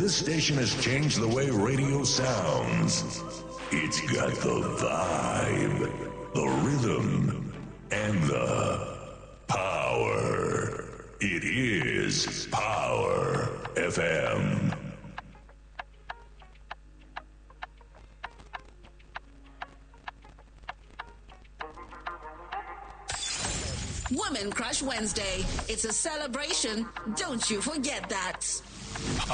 This station has changed the way radio sounds. It's got the vibe, the rhythm, and the power. It is Power FM. Woman Crush Wednesday. It's a celebration. Don't you forget that.